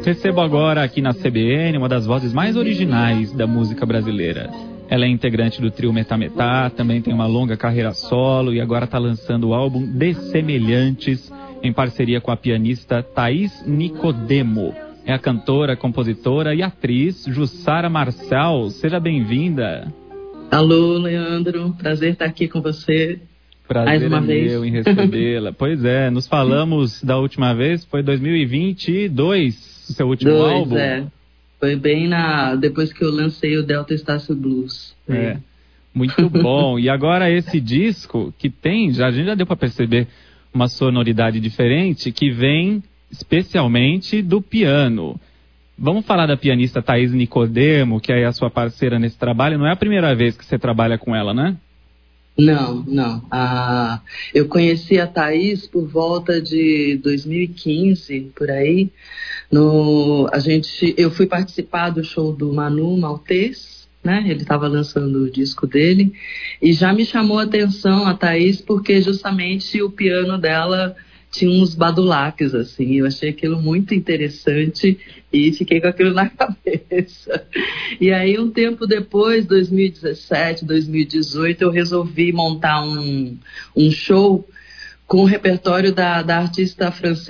Recebo agora aqui na CBN uma das vozes mais originais da música brasileira. Ela é integrante do trio Metametá, também tem uma longa carreira solo e agora está lançando o álbum Dessemelhantes em parceria com a pianista Thaís Nicodemo. É a cantora, compositora e atriz Jussara Marçal. Seja bem-vinda. Alô, Leandro. Prazer estar aqui com você. Prazer é meu em recebê-la. Pois é, nos falamos da última vez, foi 2022, o seu último álbum. Foi bem depois que eu lancei o Delta Estácio Blues. Muito bom. E agora esse disco que tem, a gente já deu para perceber uma sonoridade diferente, que vem especialmente do piano. Vamos falar da pianista Thaís Nicodemo, que é a sua parceira nesse trabalho. Não é a primeira vez que você trabalha com ela, né? Não. Eu conheci a Thaís por volta de 2015, por aí. Eu fui participar do show do Manu Maltês, né? Ele estava lançando o disco dele. E já me chamou a atenção a Thaís porque justamente o piano dela tinha uns badulaques, assim. Eu achei aquilo muito interessante e fiquei com aquilo na cabeça. E aí, um tempo depois, 2017, 2018, eu resolvi montar um show com o repertório da artista francesa